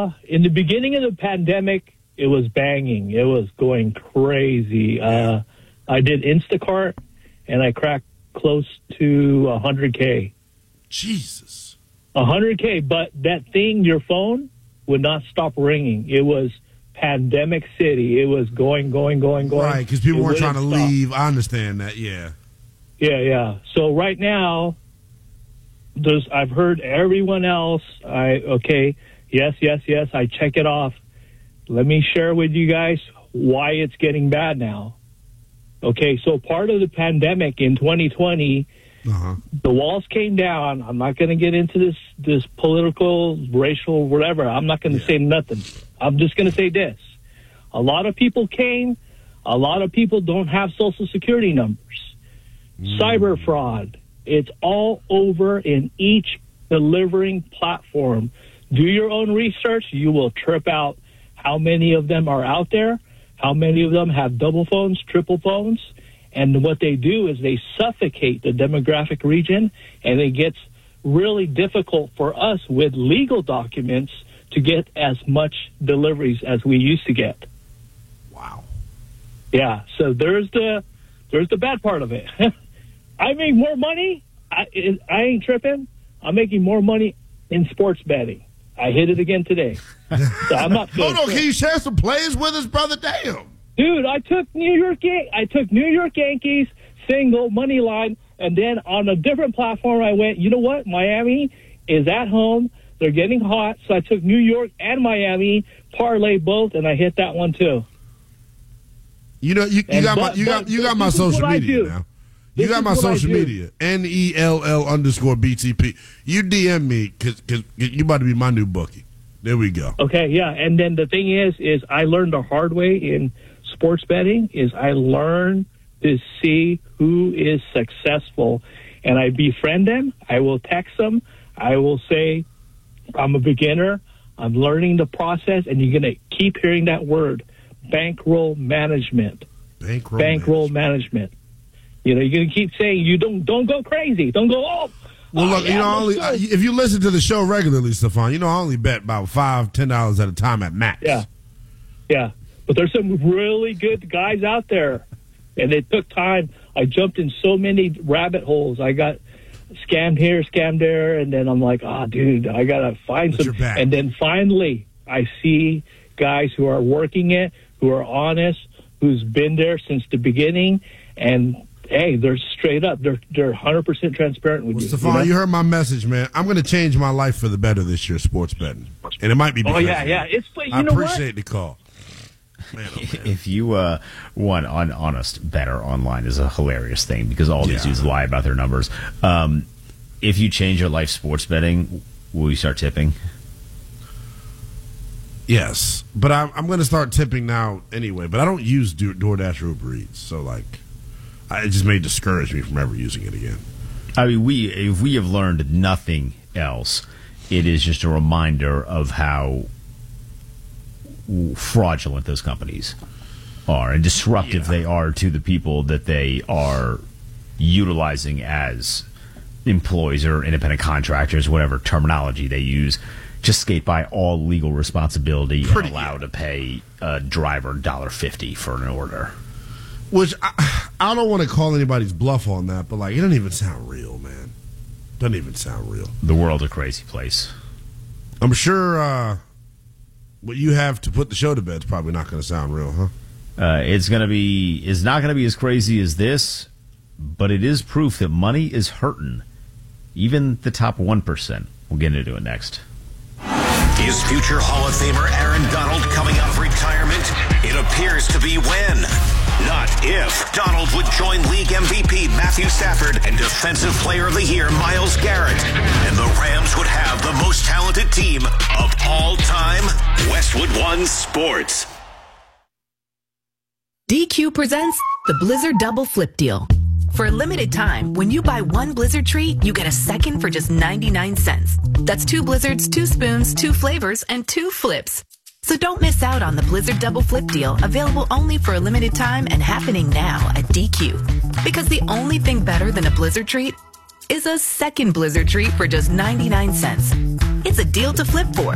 In the beginning of the pandemic, it was banging. It was going crazy. I did Instacart, and I cracked close to 100K. Jesus. 100K, but that thing, your phone, would not stop ringing. It was pandemic city. It was going. Right, because people weren't trying to leave. I understand that, yeah. Yeah. So right now, I've heard everyone else, yes, I check it off. Let me share with you guys why it's getting bad now. Okay, so part of the pandemic in 2020, the walls came down. I'm not going to get into this political, racial, whatever. I'm not going to say nothing. I'm just going to say this. A lot of people came. A lot of people don't have Social Security numbers. Cyber fraud. It's all over in each delivering platform. Do your own research. You will trip out how many of them are out there, how many of them have double phones, triple phones. And what they do is they suffocate the demographic region, and it gets really difficult for us with legal documents to get as much deliveries as we used to get. Wow. Yeah, so there's the bad part of it. I make more money. I ain't tripping. I'm making more money in sports betting. I hit it again today. So I'm not. Hold on, can you share some plays with us, brother? Damn. Dude, I took New York Yankees single money line, and then on a different platform, I went, you know what? Miami is at home. They're getting hot, so I took New York and Miami, parlay both, and I hit that one too. You know, you got my social media now. You got my social media, NELL_BTP. You DM me because you about to be my new bookie. There we go. Okay, yeah. And then the thing is I learned the hard way in sports betting is I learned to see who is successful, and I befriend them. I will text them. I will say, I'm a beginner. I'm learning the process, and you're going to keep hearing that word, bankroll management. Bankroll management. You know, you're going to keep saying you don't go crazy. Don't go, well, look, if you listen to the show regularly, Stefan, I only bet about $5-10 at a time at max. Yeah. But there's some really good guys out there, and it took time. I jumped in so many rabbit holes. I got scammed here, scammed there, and then I'm like, dude, I got to find some. And then finally, I see guys who are working it, who are honest, who's been there since the beginning, and hey, they're straight up. They're 100% transparent with you. Stefan, you heard my message, man. I'm going to change my life for the better this year, sports betting, and it might be. Because I appreciate the call. Man, if you want an honest better online is a hilarious thing because all these dudes lie about their numbers. If you change your life sports betting, will you start tipping? Yes, but I'm going to start tipping now anyway. But I don't use DoorDash or Uber Eats, so it just may discourage me from ever using it again. I mean, if we have learned nothing else, it is just a reminder of how fraudulent those companies are and disruptive they are to the people that they are utilizing as employees or independent contractors, whatever terminology they use, just skate by all legal responsibility and allow to pay a driver $1.50 for an order. Which I don't want to call anybody's bluff on that, but it doesn't even sound real, man. Doesn't even sound real. The world's a crazy place. I'm sure what you have to put the show to bed is probably not going to sound real, huh? It's not going to be as crazy as this, but it is proof that money is hurting. Even the top 1%. We'll get into it next. Is future Hall of Famer Aaron Donald coming out of retirement? It appears to be when, not if, Donald would join league MVP Matthew Stafford and Defensive Player of the Year Myles Garrett. And the Rams would have the most talented team of all time. Westwood One Sports. DQ presents the Blizzard Double Flip Deal. For a limited time, when you buy one Blizzard treat, you get a second for just 99 cents. That's 2 Blizzards, 2 spoons, 2 flavors, and 2 flips. So don't miss out on the Blizzard Double Flip Deal, available only for a limited time and happening now at DQ. Because the only thing better than a Blizzard treat is a second Blizzard treat for just 99 cents. It's a deal to flip for.